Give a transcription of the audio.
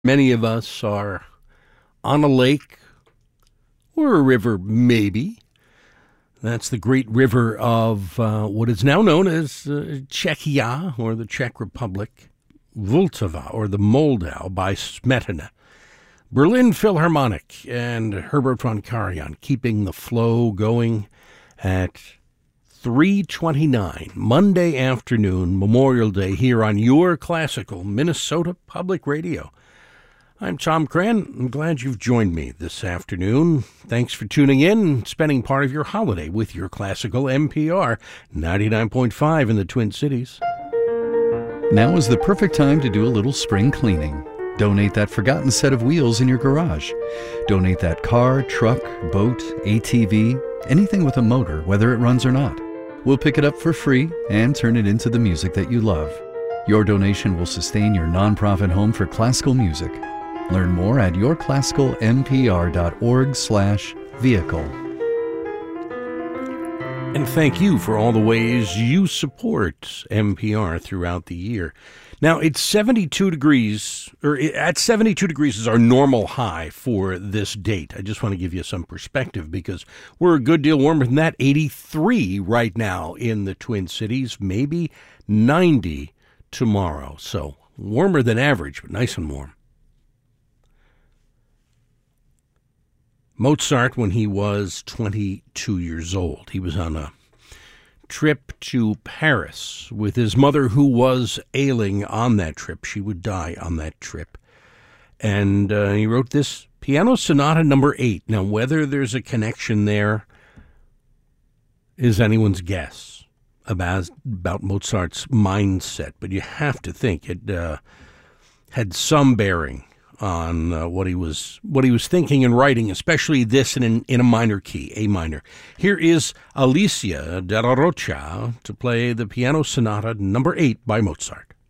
Many of us are on a lake or a river, maybe. That's the great river of what is now known as Czechia, or the Czech Republic, Vltava, or the Moldau by Smetana. Berlin Philharmonic and Herbert von Karajan keeping the flow going at 3:29 Monday afternoon, Memorial Day, here on your classical Minnesota Public Radio. I'm Tom Cran. I'm glad you've joined me this afternoon. Thanks for tuning in and spending part of your holiday with your classical NPR 99.5 in the Twin Cities. Now is the perfect time to do a little spring cleaning. Donate that forgotten set of wheels in your garage. Donate that car, truck, boat, ATV, anything with a motor, whether it runs or not. We'll pick it up for free and turn it into the music that you love. Your donation will sustain your nonprofit home for classical music. Learn more at yourclassicalnpr.org/vehicle. And thank you for all the ways you support NPR throughout the year. Now, it's 72 degrees, or at 72 degrees is our normal high for this date. I just want to give you some perspective because we're a good deal warmer than that. 83 right now in the Twin Cities, maybe 90 tomorrow. So warmer than average, but nice and warm. Mozart, when he was 22 years old, he was on a trip to Paris with his mother, who was ailing on that trip. She would die on that trip. And he wrote this Piano Sonata number 8. Now, whether there's a connection there is anyone's guess about Mozart's mindset, but you have to think it had some bearing on what he was thinking and writing, especially this in a minor key, A minor. Here is Alicia Della Rocha to play the Piano Sonata number 8 by Mozart.